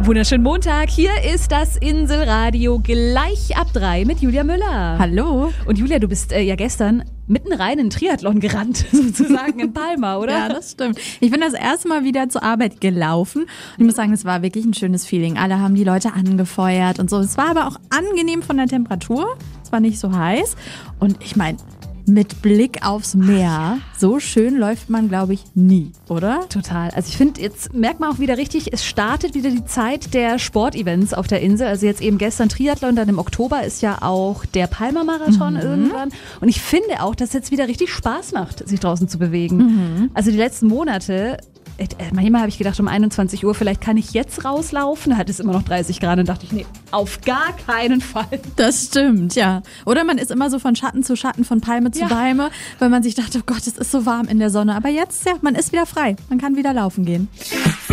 Wunderschönen Montag, hier ist das Inselradio gleich ab 3 mit Julia Müller. Hallo. Und Julia, du bist ja gestern mitten rein in den Triathlon gerannt, sozusagen in Palma, oder? Ja, das stimmt. Ich bin das erste Mal wieder zur Arbeit gelaufen und ich muss sagen, es war wirklich ein schönes Feeling. Alle haben die Leute angefeuert und so. Es war aber auch angenehm von der Temperatur. Es war nicht so heiß und ich meine, mit Blick aufs Meer, so schön läuft man, glaube ich, nie, oder? Total. Also ich finde, jetzt merkt man auch wieder richtig, es startet wieder die Zeit der Sportevents auf der Insel. Also jetzt eben gestern Triathlon, dann im Oktober ist ja auch der Palma-Marathon irgendwann. Und ich finde auch, dass es jetzt wieder richtig Spaß macht, sich draußen zu bewegen. Also die letzten Monate, manchmal habe ich gedacht, um 21 Uhr, vielleicht kann ich jetzt rauslaufen. Da hat es immer noch 30 Grad und dachte ich, nee, auf gar keinen Fall. Das stimmt, ja. Oder man ist immer so von Schatten zu Schatten, von Palme zu Palme, weil man sich dachte, oh Gott, es ist so warm in der Sonne. Aber jetzt, ja, man ist wieder frei. Man kann wieder laufen gehen.